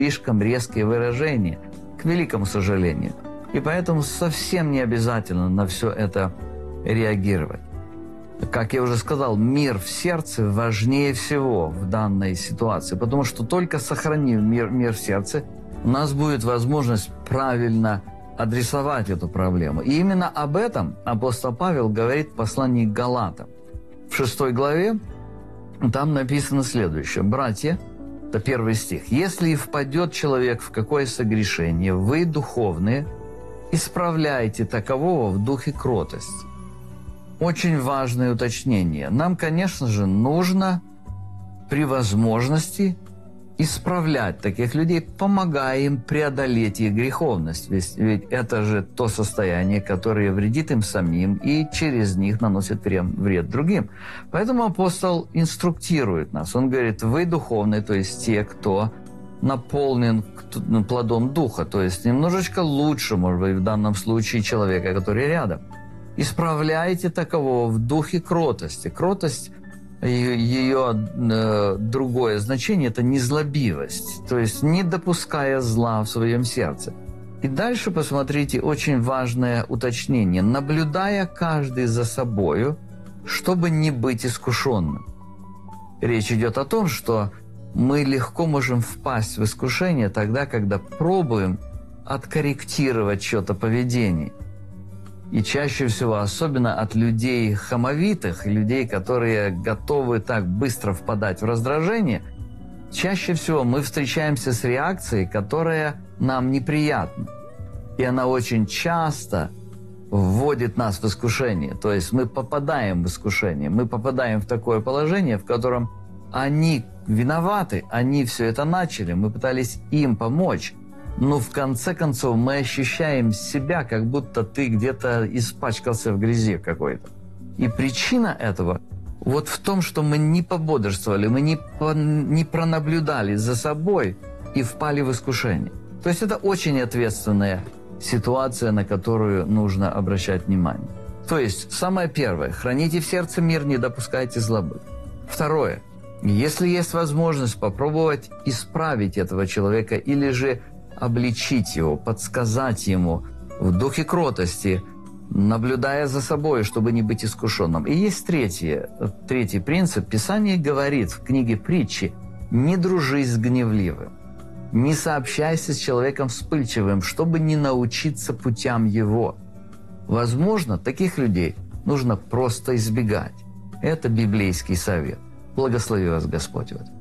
слишком резкие выражения, к великому сожалению. И поэтому совсем не обязательно на все это реагировать. Как я уже сказал, мир в сердце важнее всего в данной ситуации, потому что только сохранив мир в сердце, у нас будет возможность правильно адресовать эту проблему. И именно об этом апостол Павел говорит в послании к Галатам. В 6 главе там написано следующее. «Братья», это 1 стих, «если и впадет человек в какое согрешение, вы, духовные, исправляйте такового в духе кротости». Очень важное уточнение. Нам, конечно же, нужно при возможности исправлять таких людей, помогая им преодолеть их греховность. Ведь это же то состояние, которое вредит им самим и через них наносит вред другим. Поэтому апостол инструктирует нас. Он говорит, вы духовные, то есть те, кто наполнен плодом Духа, то есть немножечко лучше, может быть, в данном случае человека, который рядом. Исправляйте такового в духе кротости. Кротость, ее другое значение – это незлобивость, то есть не допуская зла в своем сердце. И дальше посмотрите очень важное уточнение. Наблюдая каждый за собою, чтобы не быть искушенным. Речь идет о том, что мы легко можем впасть в искушение тогда, когда пробуем откорректировать что-то поведение. И чаще всего, особенно от людей хамовитых, людей, которые готовы так быстро впадать в раздражение, чаще всего мы встречаемся с реакцией, которая нам неприятна. И она очень часто вводит нас в искушение. То есть мы попадаем в искушение, мы попадаем в такое положение, в котором они виноваты, они все это начали, мы пытались им помочь. Но в конце концов мы ощущаем себя, как будто ты где-то испачкался в грязи какой-то. И причина этого вот в том, что мы не пободрствовали, мы не пронаблюдали за собой и впали в искушение. То есть это очень ответственная ситуация, на которую нужно обращать внимание. То есть самое первое – храните в сердце мир, не допускайте злобы. Второе – если есть возможность попробовать исправить этого человека или же обличить его, подсказать ему в духе кротости, наблюдая за собой, чтобы не быть искушенным. И есть третий принцип. Писание говорит в книге Притчи: «Не дружи с гневливым, не сообщайся с человеком вспыльчивым, чтобы не научиться путям его». Возможно, таких людей нужно просто избегать. Это библейский совет. Благослови вас Господь в этом.